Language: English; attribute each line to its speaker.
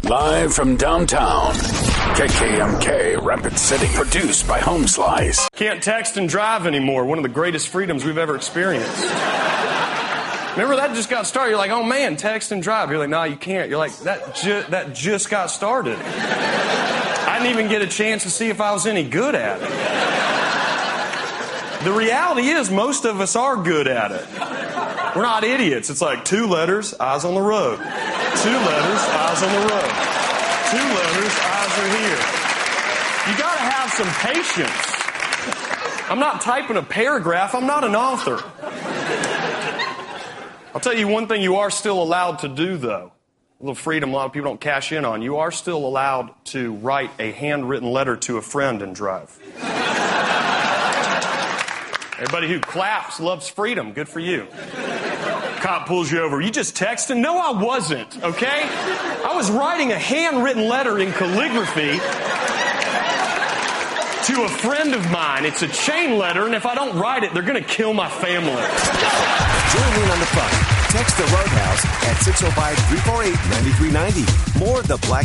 Speaker 1: Live from downtown, KKMK Rapid City. Produced by Home Slice.
Speaker 2: Can't text and drive anymore. One of the greatest freedoms we've ever experienced. Remember, that just got started. You're like, oh man, text and drive. You're like, no, you can't. You're like, that just got started. I didn't even get a chance to see if I was any good at it. The reality is, most of us are good at it. We're not idiots. It's like 2 letters, eyes on the road. 2 letters, eyes on the road. 2 letters, eyes are here. You got to have some patience. I'm not typing a paragraph. I'm not an author. I'll tell you one thing you are still allowed to do, though. A little freedom a lot of people don't cash in on. You are still allowed to write a handwritten letter to a friend and drive. Everybody who claps loves freedom. Good for you. Cop pulls you over. You just texting? No, I wasn't, okay? I was writing a handwritten letter in calligraphy to a friend of mine. It's a chain letter, and if I don't write it, they're going to kill my family.
Speaker 3: Join in on the fun. Text the Roadhouse at 605-348-9390. More of the Black